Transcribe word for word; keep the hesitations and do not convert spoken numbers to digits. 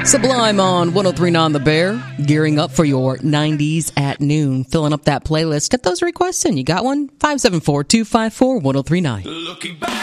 Sublime on one oh three point nine The Bear, gearing up for your nineties at noon, filling up that playlist. Get those requests in. You got one? five seven four, two five four, one oh three nine. Looking back.